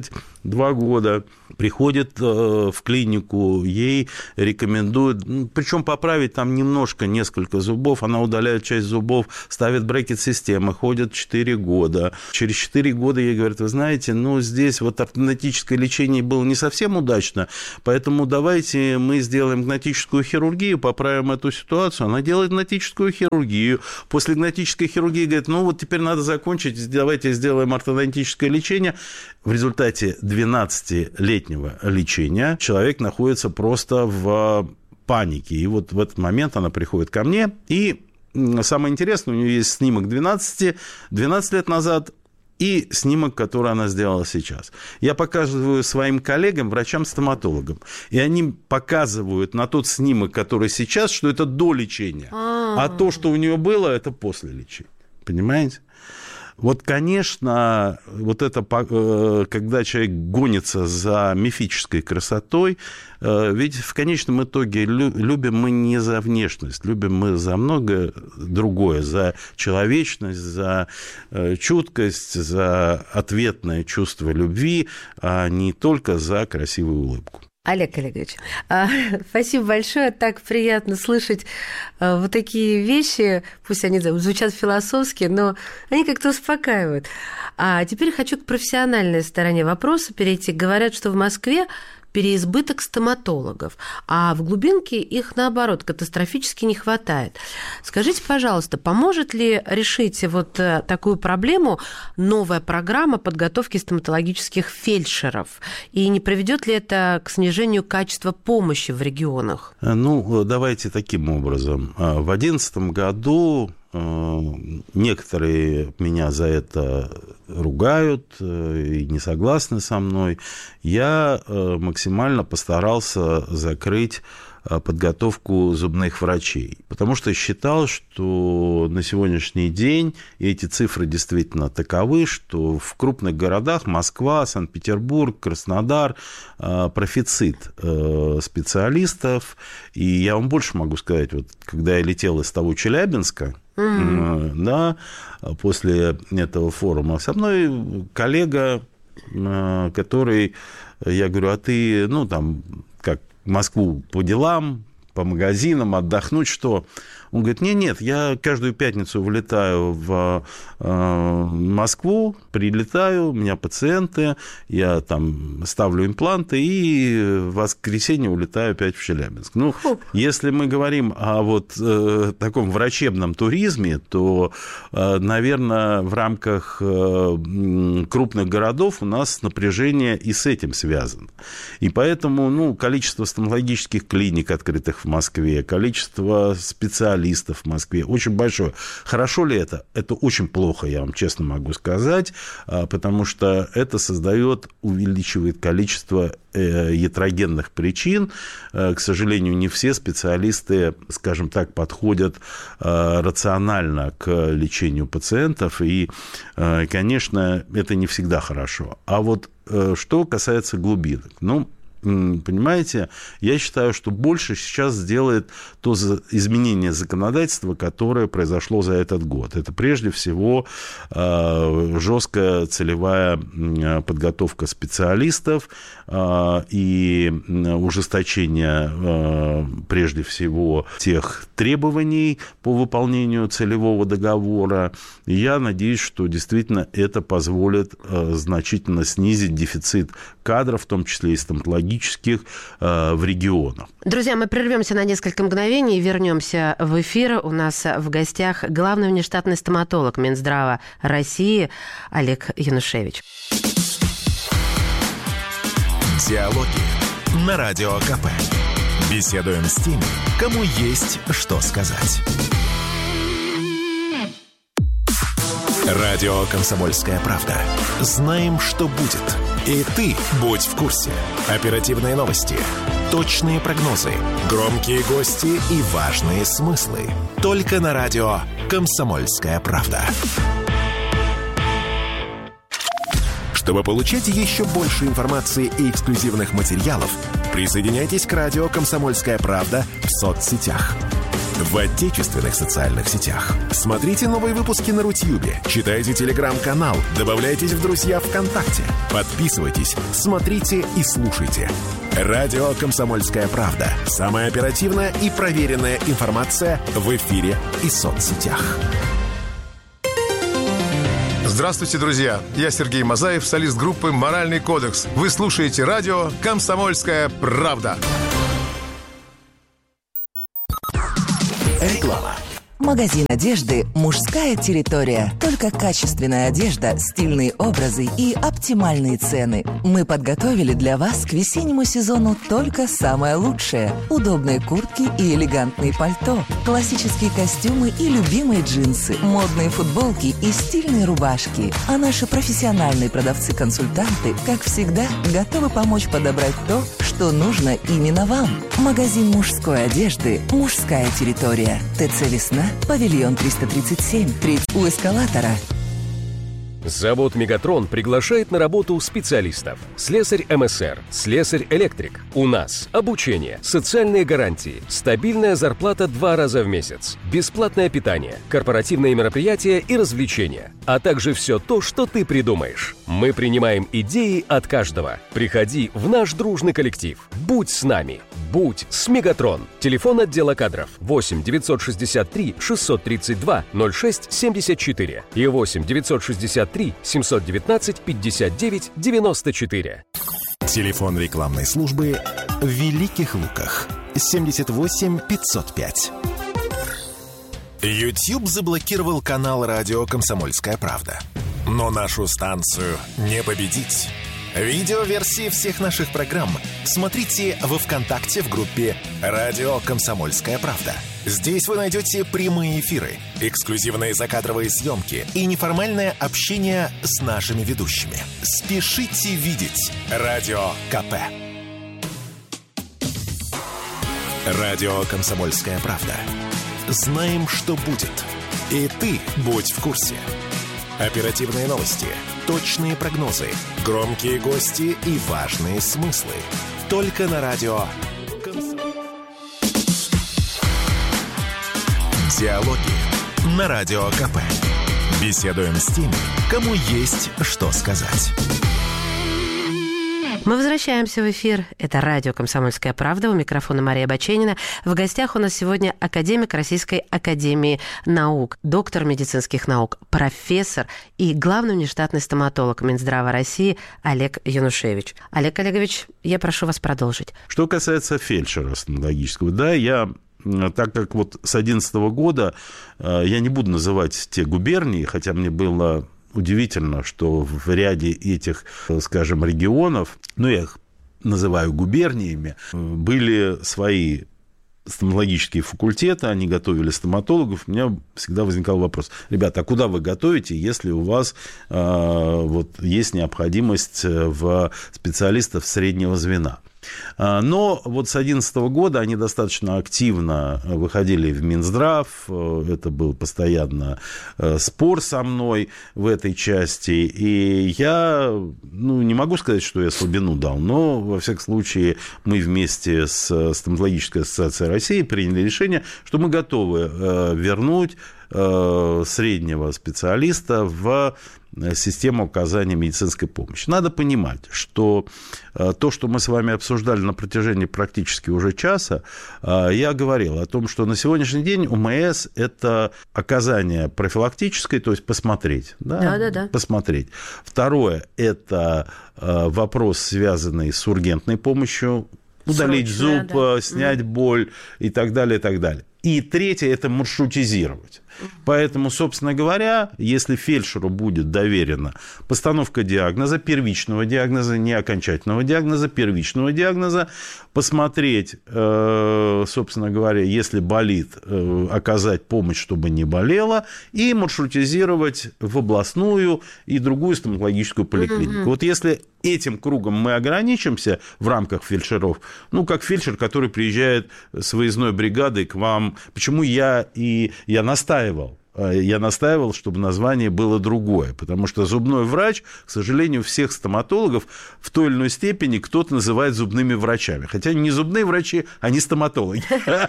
22 года, приходит в клинику, ей рекомендуют, причем поправить там несколько зубов, она удаляет часть зубов, ставит брекет-системы, ходит 4 года. Через 4 года ей говорят, вы знаете, здесь вот ортодонтическое лечение было не совсем удачно, поэтому давайте мы сделаем гнатическую хирургию, поправим эту ситуацию. Она делает гнатическую хирургию. После гнатической хирургии говорит, теперь надо закончить, давайте сделаем ортодонтическое лечение. В результате 12-летнего лечения человек находится просто в панике. И вот в этот момент она приходит ко мне, и самое интересное, у нее есть снимок 12 лет назад и снимок, который она сделала сейчас. Я показываю своим коллегам, врачам-стоматологам, и они показывают на тот снимок, который сейчас, что это до лечения, а то, что у нее было, это после лечения. Понимаете? Вот, конечно, вот это, когда человек гонится за мифической красотой, ведь в конечном итоге любим мы не за внешность, любим мы за многое другое, за человечность, за чуткость, за ответное чувство любви, а не только за красивую улыбку. Олег Олегович, спасибо большое. Так приятно слышать вот такие вещи, пусть они звучат философски, но они как-то успокаивают. А теперь хочу к профессиональной стороне вопроса перейти. Говорят, что в Москве переизбыток стоматологов, а в глубинке их, наоборот, катастрофически не хватает. Скажите, пожалуйста, поможет ли решить вот такую проблему новая программа подготовки стоматологических фельдшеров? И не приведет ли это к снижению качества помощи в регионах? Давайте таким образом. В 2011 году некоторые меня за это ругают и не согласны со мной. Я максимально постарался закрыть подготовку зубных врачей, потому что считал, что на сегодняшний день эти цифры действительно таковы, что в крупных городах Москва, Санкт-Петербург, Краснодар профицит специалистов. И я вам больше могу сказать, вот когда я летел из того Челябинска, да, после этого форума, со мной коллега, который, я говорю, а ты, как в Москву по делам, по магазинам, отдохнуть, что? Он говорит, нет, я каждую пятницу вылетаю в Москву, прилетаю, у меня пациенты, я там ставлю импланты и в воскресенье улетаю опять в Челябинск. Если мы говорим о вот таком врачебном туризме, то, наверное, в рамках крупных городов у нас напряжение и с этим связано. И поэтому, количество стоматологических клиник, открытых в Москве, количество специалистов в Москве очень большое. Хорошо ли это? Это очень плохо, я вам честно могу сказать, потому что это увеличивает количество ятрогенных причин. К сожалению, не все специалисты, скажем так, подходят рационально к лечению пациентов, и, конечно, это не всегда хорошо. А вот что касается глубинок, понимаете, я считаю, что больше сейчас сделает то изменение законодательства, которое произошло за этот год. Это прежде всего жесткая целевая подготовка специалистов и ужесточение прежде всего тех требований по выполнению целевого договора. И я надеюсь, что действительно это позволит значительно снизить дефицит кадров, в том числе и стоматологических, в регионах. Друзья, мы прервемся на несколько мгновений и вернемся в эфир. У нас в гостях главный внештатный стоматолог Минздрава России Олег Янушевич. Диалоги на Радио КП. Беседуем с теми, кому есть что сказать. Радио «Комсомольская правда». Знаем, что будет. И ты будь в курсе. Оперативные новости, точные прогнозы, громкие гости и важные смыслы. Только на радио «Комсомольская правда». Чтобы получать еще больше информации и эксклюзивных материалов, присоединяйтесь к радио «Комсомольская правда» в соцсетях. В отечественных социальных сетях. Смотрите новые выпуски на Рутьюбе, читайте телеграм-канал, добавляйтесь в друзья ВКонтакте, подписывайтесь, смотрите и слушайте. Радио «Комсомольская правда». Самая оперативная и проверенная информация в эфире и соцсетях. Здравствуйте, друзья! Я Сергей Мазаев, солист группы «Моральный кодекс». Вы слушаете радио «Комсомольская правда». Реклама. Магазин одежды «Мужская территория». Только качественная одежда, стильные образы и оптимальные цены. Мы подготовили для вас к весеннему сезону только самое лучшее. Удобные куртки и элегантные пальто, классические костюмы и любимые джинсы, модные футболки и стильные рубашки. А наши профессиональные продавцы-консультанты, как всегда, готовы помочь подобрать то, что нужно именно вам. Магазин мужской одежды «Мужская территория». ТЦ «Весна», павильон 337, 30 у эскалатора. Завод «Мегатрон» приглашает на работу специалистов. Слесарь МСР, слесарь-электрик. У нас обучение, социальные гарантии, стабильная зарплата 2 раза в месяц, бесплатное питание, корпоративные мероприятия и развлечения, а также все то, что ты придумаешь. Мы принимаем идеи от каждого. Приходи в наш дружный коллектив. Будь с нами. Будь с «Мегатрон». Телефон отдела кадров 8 963 632 06 74 и 8 963 719 59 94. Телефон рекламной службы в Великих Луках 78 505. YouTube заблокировал канал радио «Комсомольская правда». Но нашу станцию не победить. Видеоверсии всех наших программ смотрите во ВКонтакте в группе «Радио Комсомольская правда». Здесь вы найдете прямые эфиры, эксклюзивные закадровые съемки и неформальное общение с нашими ведущими. Спешите видеть Радио КП. Радио «Комсомольская правда». Знаем, что будет. И ты будь в курсе. Оперативные новости, точные прогнозы, громкие гости и важные смыслы. Только на радио Диалоги на Радио КП. Беседуем с теми, кому есть что сказать. Мы возвращаемся в эфир. Это радио «Комсомольская правда». У микрофона Мария Баченина. В гостях у нас сегодня академик Российской академии наук, доктор медицинских наук, профессор и главный внештатный стоматолог Минздрава России Олег Янушевич. Олег Олегович, я прошу вас продолжить. Что касается фельдшера стоматологического, так как вот с 2011 года я не буду называть те губернии, хотя мне было удивительно, что в ряде этих, скажем, регионов, я их называю губерниями, были свои стоматологические факультеты, они готовили стоматологов. У меня всегда возникал вопрос: ребята, а куда вы готовите, если у вас есть необходимость в специалистах среднего звена? Но вот с 2011 года они достаточно активно выходили в Минздрав, это был постоянно спор со мной в этой части, и я, не могу сказать, что я слабину дал, но, во всяком случае, мы вместе с Стоматологической ассоциацией России приняли решение, что мы готовы вернуть среднего специалиста в систему оказания медицинской помощи. Надо понимать, что то, что мы с вами обсуждали на протяжении практически уже часа, я говорил о том, что на сегодняшний день ОМС – это оказание профилактическое, то есть посмотреть. Да. Посмотреть. Второе – это вопрос, связанный с ургентной помощью, удалить зуб, снять боль и так далее, и так далее. И третье – это маршрутизировать. Поэтому, собственно говоря, если фельдшеру будет доверена постановка диагноза, первичного диагноза, не окончательного диагноза, первичного диагноза, посмотреть, собственно говоря, если болит, оказать помощь, чтобы не болело, и маршрутизировать в областную и другую стоматологическую поликлинику. Вот если этим кругом мы ограничимся в рамках фельдшеров, как фельдшер, который приезжает с выездной бригадой к вам, почему я настаивал, чтобы название было другое, потому что зубной врач, к сожалению, всех стоматологов в той или иной степени кто-то называет зубными врачами, хотя не зубные врачи, они стоматологи.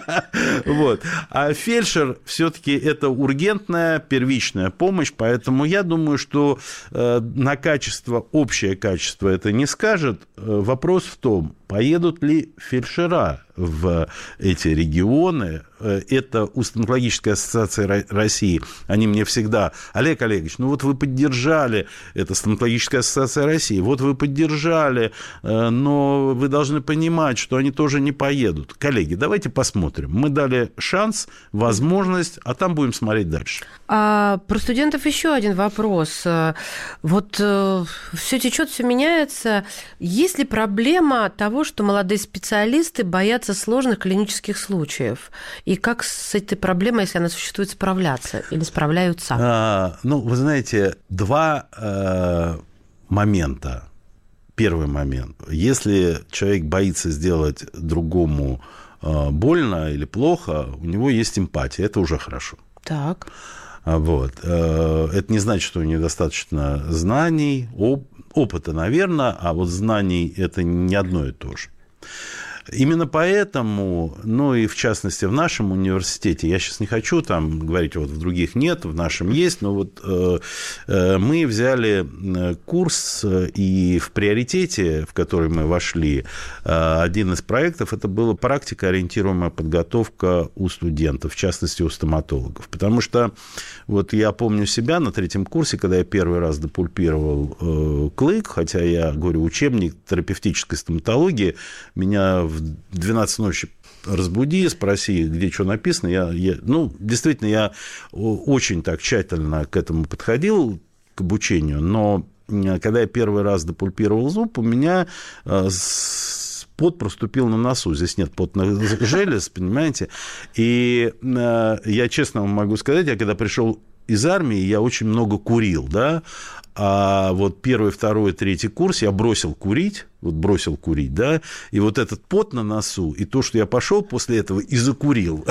А фельдшер все-таки это ургентная, первичная помощь, поэтому я думаю, что на качество, общее качество это не скажет. Вопрос в том, поедут ли фельдшера в эти регионы. Это у Стоматологической ассоциации России. Они мне всегда: Олег Олегович, вот вы поддержали, это Стоматологическая ассоциация России, вот вы поддержали, но вы должны понимать, что они тоже не поедут. Коллеги, давайте посмотрим. Мы дали шанс, возможность, а там будем смотреть дальше. Про студентов еще один вопрос. Вот все течет, все меняется. Есть ли проблема того, что молодые специалисты боятся сложных клинических случаев? И как с этой проблемой, если она существует, справляться или справляются? Вы знаете, два момента. Первый момент. Если человек боится сделать другому больно или плохо, у него есть эмпатия. Это уже хорошо. Так. Это не значит, что у него недостаточно знаний, опыта, наверное, а вот знаний – это не одно и то же. Именно поэтому, и в частности в нашем университете, я сейчас не хочу там говорить, в других нет, в нашем есть, но мы взяли курс, и в приоритете, в который мы вошли, один из проектов, это была практикоориентируемая подготовка у студентов, в частности у стоматологов. Потому что я помню себя на 3-м курсе, когда я первый раз допульпировал клык, хотя я говорю, учебник терапевтической стоматологии, меня в 12 ночи разбуди, спроси, где что написано. Действительно, я очень так тщательно к этому подходил, к обучению, но когда я первый раз допульпировал зуб, у меня пот проступил на носу. Здесь нет потных желез, понимаете? И я честно вам могу сказать, я когда пришел из армии, я очень много курил, да, а 1-й, 2-й, 3-й курс я бросил курить, да, и этот пот на носу, и то, что я пошел после этого и закурил.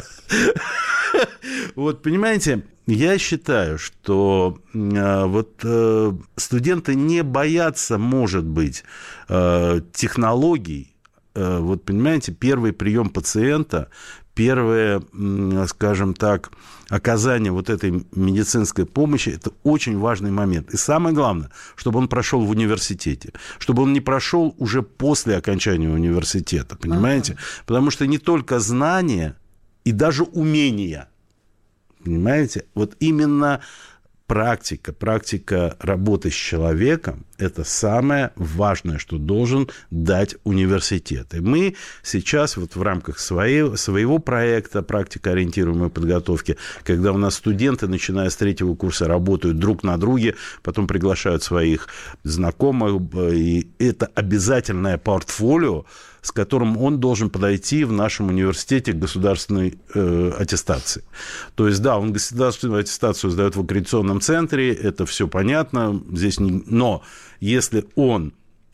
Понимаете, я считаю, что студенты не боятся, может быть, технологий. Понимаете, первый прием пациента, первое, скажем так, оказание этой медицинской помощи – это очень важный момент. И самое главное, чтобы он прошел в университете, чтобы он не прошел уже после окончания университета, понимаете? Потому что не только знания и даже умения, понимаете? Именно практика работы с человеком – это самое важное, что должен дать университет. И мы сейчас в рамках своего проекта практикоориентируемой подготовки, когда у нас студенты, начиная с 3-го курса, работают друг на друге, потом приглашают своих знакомых, и это обязательное портфолио, с которым он должен подойти в нашем университете к государственной аттестации. То есть, да, он государственную аттестацию сдает в аккредитационном центре, это все понятно, здесь но если он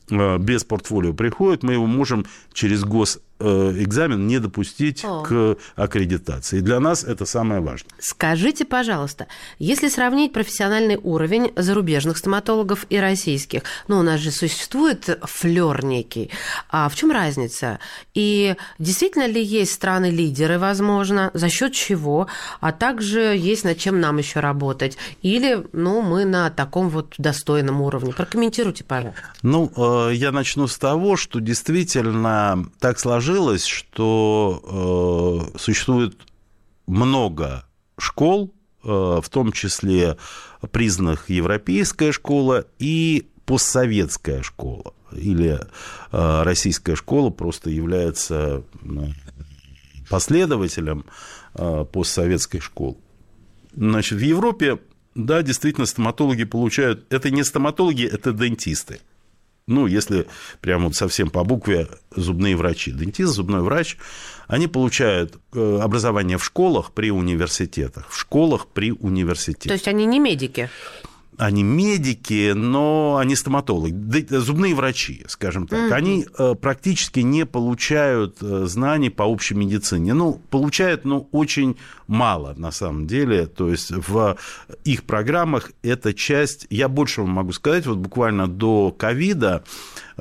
без портфолио приходит, мы его можем через госэкзамен не допустить к аккредитации. И для нас это самое важное. Скажите, пожалуйста, если сравнить профессиональный уровень зарубежных стоматологов и российских, у нас же существует флёр некий, а в чем разница? И действительно ли есть страны-лидеры, возможно, за счет чего, а также есть над чем нам еще работать? Или, мы на таком вот достойном уровне? Прокомментируйте, пожалуйста. Я начну с того, что действительно так сложилось, что существует много школ, в том числе признанных европейская школа и постсоветская школа, или российская школа просто является последователем постсоветской школы. Значит, в Европе, да, действительно, стоматологи получают... Это не стоматологи, это дентисты. Если прямо совсем по букве, зубные врачи. Дентист, зубной врач, они получают образование в школах при университетах. В школах при университете. То есть они не медики? Они медики, но они стоматологи, зубные врачи, скажем так. Они практически не получают знаний по общей медицине. Получают, очень мало на самом деле. То есть в их программах эта часть, я больше вам могу сказать, буквально до ковида, и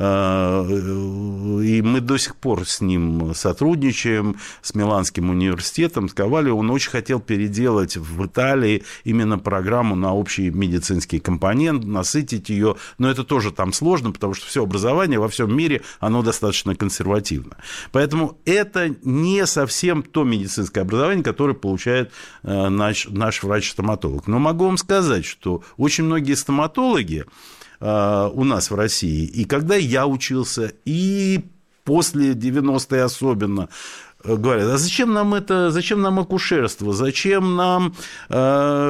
мы до сих пор с ним сотрудничаем, с Миланским университетом, с Ковали. Он очень хотел переделать в Италии именно программу на общий медицинский компонент, насытить ее, но это тоже там сложно, потому что все образование во всем мире, оно достаточно консервативно. Поэтому это не совсем то медицинское образование, которое получает наш врач-стоматолог. Но могу вам сказать, что очень многие стоматологи у нас в России, и когда я учился, и после 90-е особенно, говорят, а зачем нам акушерство, зачем нам